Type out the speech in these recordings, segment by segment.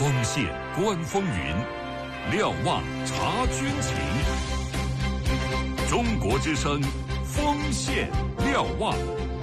锋线观风云，瞭望察军情。中国之声，锋线瞭望。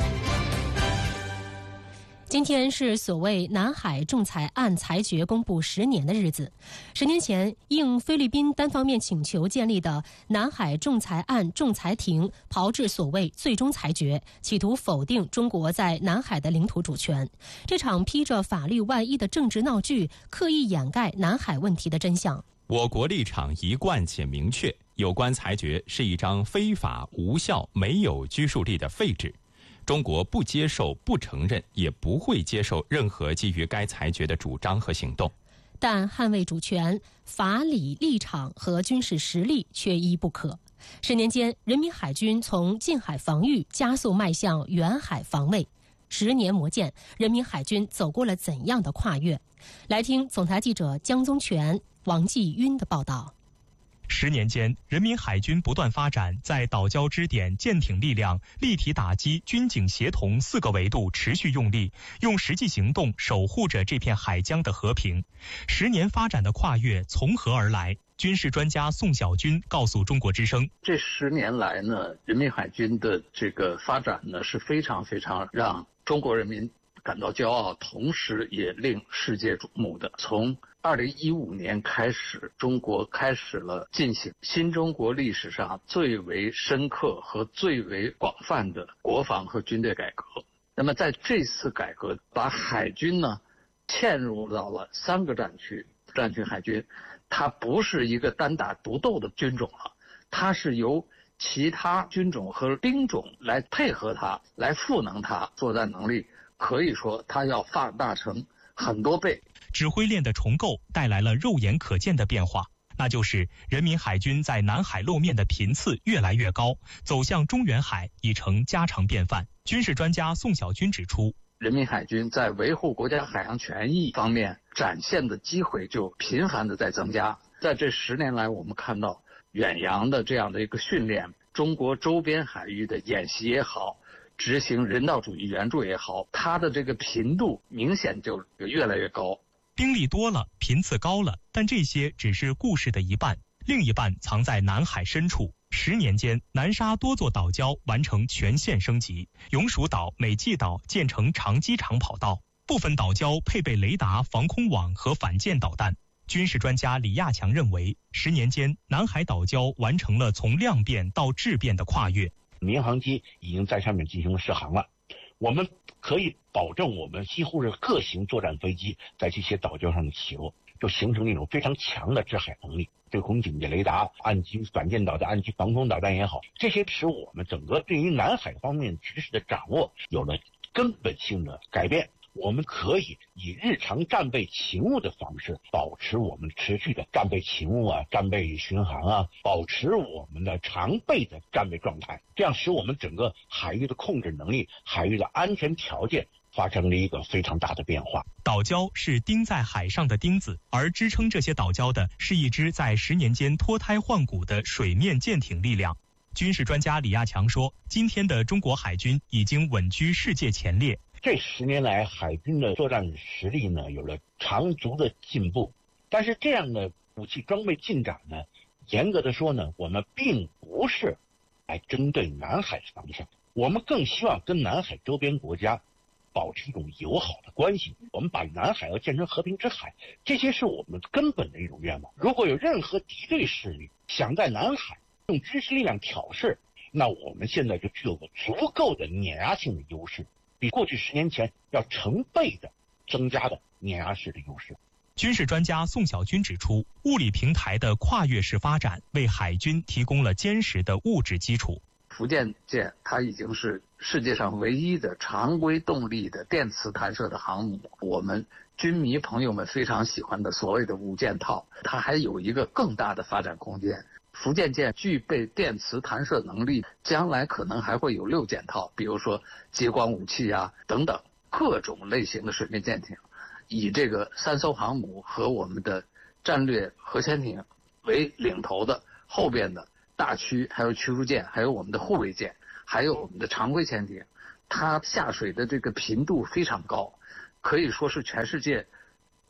今天是所谓南海仲裁案裁决公布10年的日子。10年前，应菲律宾单方面请求建立的南海仲裁案仲裁庭炮制所谓最终裁决，企图否定中国在南海的领土主权。这场披着法律外衣的政治闹剧，刻意掩盖南海问题的真相。 我国立场一贯且明确，有关裁决是一张非法、无效、没有拘束力的废纸。中国不接受、不承认，也不会接受任何基于该裁决的主张和行动。 但捍卫主权、法理立场和军事实力缺一不可。10年间，人民海军从近海防御加速迈向远海防卫。10年磨剑，人民海军走过了怎样的跨越？来听总台记者江宗全、王继晕的报道。 10年间，人民海军不断发展，在岛礁支点、舰艇力量、立体打击、军警协同4个维度持续用力，用实际行动守护着这片海疆的和平。10年发展的跨越从何而来？军事专家宋晓军告诉中国之声， 这10年来呢，人民海军的这个发展呢是非常非常让中国人民感到骄傲，同时也令世界瞩目的。从2015年开始，中国开始了进行新中国历史上最为深刻和最为广泛的国防和军队改革。那么在这次改革，把海军呢嵌入到了3个战区。战区海军它不是一个单打独斗的军种了，它是由其他军种和兵种来配合它，来赋能它，作战能力可以说它要放大成很多倍。 指挥链的重构带来了肉眼可见的变化，那就是人民海军在南海露面的频次越来越高，走向中远海已成家常便饭。军事专家宋晓军指出， 人民海军在维护国家海洋权益方面展现的机会就频繁的在增加。在这10年来，我们看到远洋的这样的一个训练，中国周边海域的演习也好，执行人道主义援助也好，它的这个频度明显就越来越高。 兵力多了，频次高了，但这些只是故事的一半，另一半藏在南海深处。10年间，南沙多座岛礁完成全线升级，永暑岛、美济岛建成长机场跑道，部分岛礁配备雷达、防空网和反舰导弹。军事专家李亚强认为，10年间，南海岛礁完成了从量变到质变的跨越。 民航机已经在上面进行了试航了，我们可以保证我们几乎是各型作战飞机在这些岛礁上的起落，就形成一种非常强的制海能力。对空警戒雷达、岸基反舰导弹、岸基防空导弹也好，这些使我们整个对于南海方面知识的掌握有了根本性的改变。我们可以以日常战备勤务的方式，保持我们持续的战备勤务啊、战备巡航啊，保持我们的常备的战备状态，这样使我们整个海域的控制能力、海域的安全条件发生了一个非常大的变化。 岛礁是钉在海上的钉子，而支撑这些岛礁的是一支在10年间脱胎换骨的水面舰艇力量。军事专家李亚强说，今天的中国海军已经稳居世界前列。 这10年来，海军的作战实力呢有了长足的进步，但是这样的武器装备进展呢，严格的说呢，我们并不是来针对南海方向，我们更希望跟南海周边国家保持一种友好的关系，我们把南海要建成和平之海，这些是我们根本的一种愿望。如果有任何敌对势力想在南海用军事力量挑事，那我们现在就具有个足够的碾压性的优势，比过去10年前要成倍的增加的碾压式的优势。 军事专家宋晓军指出，物理平台的跨越式发展为海军提供了坚实的物质基础。 福建舰它已经是世界上唯一的常规动力的电磁弹射的航母，我们军迷朋友们非常喜欢的所谓的5件套，它还有一个更大的发展空间。福建舰具备电磁弹射能力，将来可能还会有6件套，比如说激光武器啊等等各种类型的水面舰艇，以这个3艘航母和我们的战略核潜艇为领头的，后边的大驱还有驱逐舰，还有我们的护卫舰，还有我们的常规潜艇，它下水的这个频度非常高，可以说是全世界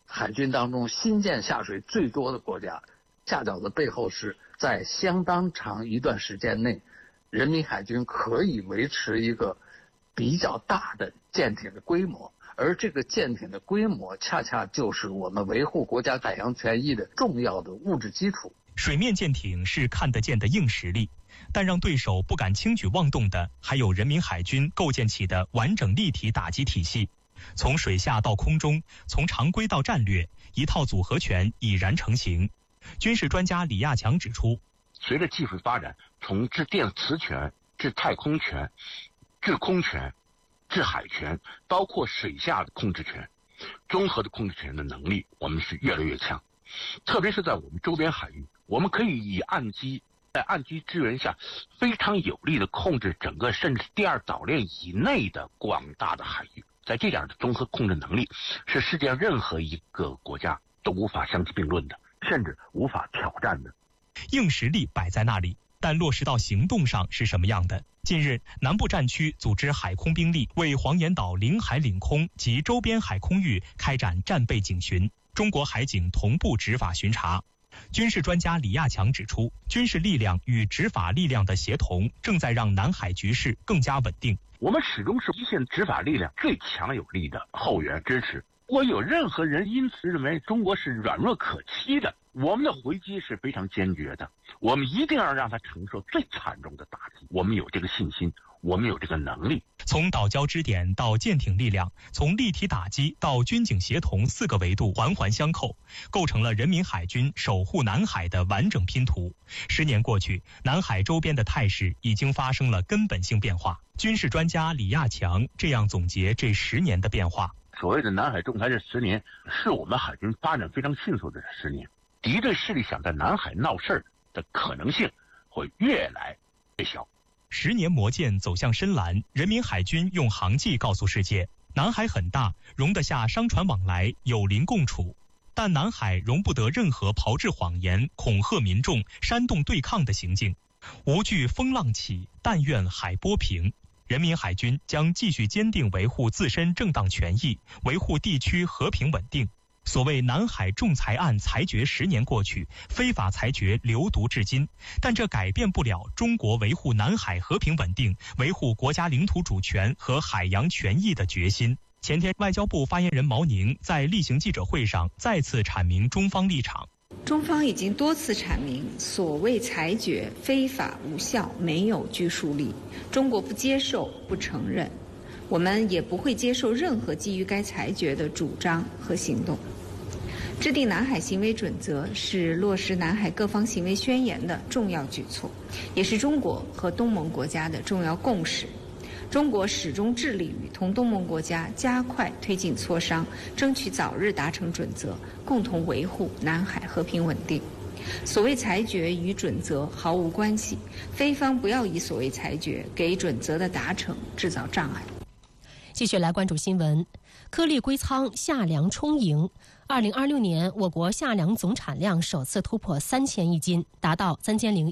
海军当中新舰下水最多的国家，恰巧的背后是在相当长一段时间内，人民海军可以维持一个比较大的舰艇的规模，而这个舰艇的规模恰恰就是我们维护国家海洋权益的重要的物质基础。 水面舰艇是看得见的硬实力，但让对手不敢轻举妄动的，还有人民海军构建起的完整立体打击体系。从水下到空中，从常规到战略，一套组合拳已然成型。军事专家李亚强指出， 随着技术发展，从制电磁权、制太空权、制空权、制海权，包括水下的控制权，综合的控制权的能力，我们是越来越强。特别是在我们周边海域，我们可以以岸基，在岸基支援下，非常有力的控制整个甚至第二岛链以内的广大的海域。在这样的综合控制能力，是世界上任何一个国家都无法相提并论的，甚至无法挑战的。 硬实力摆在那里，但落实到行动上是什么样的？近日，南部战区组织海空兵力为黄岩岛领海领空及周边海空域开展战备警巡，中国海警同步执法巡查。军事专家李亚强指出，军事力量与执法力量的协同正在让南海局势更加稳定。 我们始终是一线执法力量最强有力的后援支持。如果有任何人因此认为中国是软弱可欺的，我们的回击是非常坚决的。我们一定要让他承受最惨重的打击。我们有这个信心，我们有这个能力。 从岛礁支点到舰艇力量，从立体打击到军警协同4个维度环环相扣，构成了人民海军守护南海的完整拼图。10年过去，南海周边的态势已经发生了根本性变化。军事专家李亚强这样总结这10年的变化： 所谓的南海仲裁这10年，是我们海军发展非常迅速的10年。敌对势力想在南海闹事儿的可能性会越来越小。 10年磨剑走向深蓝，人民海军用航迹告诉世界，南海很大，容得下商船往来，友邻共处。但南海容不得任何炮制谎言、恐吓民众、煽动对抗的行径。无惧风浪起，但愿海波平。人民海军将继续坚定维护自身正当权益，维护地区和平稳定。所谓南海仲裁案裁决10年过去，非法裁决流毒至今，但这改变不了中国维护南海和平稳定、维护国家领土主权和海洋权益的决心。前天，外交部发言人毛宁在例行记者会上再次阐明中方立场。 中方已经多次阐明，所谓裁决非法无效，没有拘束力，中国不接受、不承认，我们也不会接受任何基于该裁决的主张和行动。制定南海行为准则是落实南海各方行为宣言的重要举措，也是中国和东盟国家的重要共识。中国始终致力于同东盟国家加快推进磋商，争取早日达成准则，共同维护南海和平稳定。所谓裁决与准则毫无关系，非方不要以所谓裁决给准则的达成制造障碍。 继续来关注新闻，颗粒归仓，夏粮充盈。2026年，我国夏粮总产量首次突破3000亿斤，达到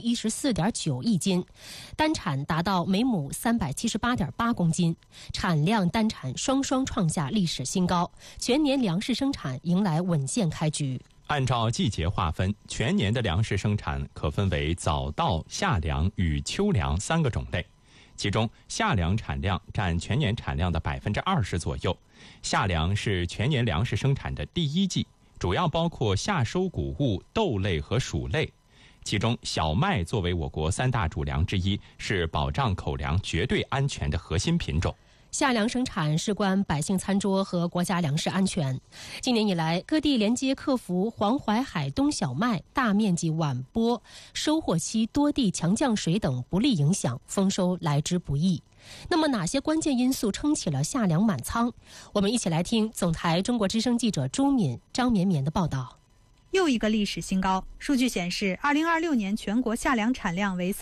3014.9亿斤，单产达到每亩378.8公斤，产量单产双双创下历史新高，全年粮食生产迎来稳健开局。 按照季节划分，全年的粮食生产可分为早稻、夏粮与秋粮3个种类。其中，夏粮产量占全年产量的20%左右。夏粮是全年粮食生产的第1季，主要包括夏收谷物、豆类和薯类。其中，小麦作为我国3大主粮之一，是保障口粮绝对安全的核心品种。 夏粮生产事关百姓餐桌和国家粮食安全。今年以来，各地连接克服黄淮海东小麦大面积晚播、收获期多地强降水等不利影响，丰收来之不易。那么哪些关键因素撑起了夏粮满仓？我们一起来听总台中国之声记者朱敏、张绵绵的报道。 又一个历史新高。数据显示，2026年全国夏粮产量为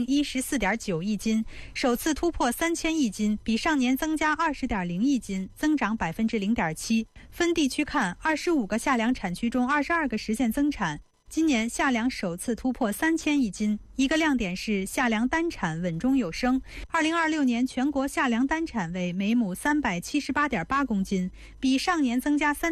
3014.9亿斤，首次突破3000亿斤，比上年增加20.0亿斤，增长0.7%。分地区看，25个夏粮产区中22个实现增产。今年夏粮首次突破3000亿斤，一个亮点是夏粮单产稳中有升。2026年全国夏粮单产为每亩378.8公斤，比上年增加